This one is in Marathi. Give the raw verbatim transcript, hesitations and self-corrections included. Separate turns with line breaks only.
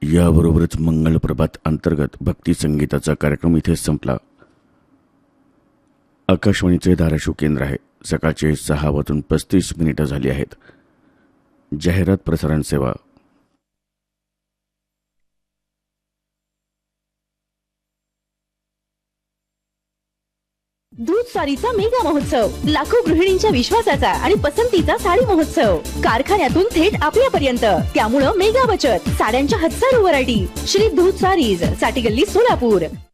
याबरोबरच मंगल प्रभात अंतर्गत भक्ती संगीताचा कार्यक्रम इथे संपला. आकाशवाणीचे धाराशिव केंद्र आहे. सकाळचे सहा वाजून पस्तीस मिनिटं झाली आहेत. जाहिरात प्रसारण सेवा.
दूध सारीचा मेगा महोत्सव, लाखो गृहिणींच्या विश्वासाचा आणि पसंतीचा साडी महोत्सव, कारखान्यातून थेट आपल्यापर्यंत. त्यामुळे मेगा बचत, साड्यांच्या हजारो व्हरायटी. श्री दूध सारीज, साठी गल्ली, सोलापूर.